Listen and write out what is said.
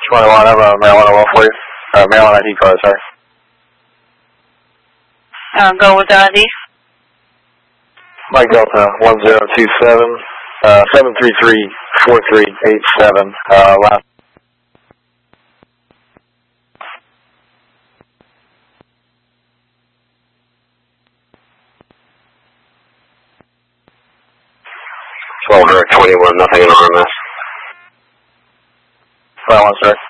21, I have a Maryland well for you. Maryland ID card, sorry. Go with the ID. Mike Delta 1027, 733-4387, last. Direct 21, nothing in RMS. 21, sir.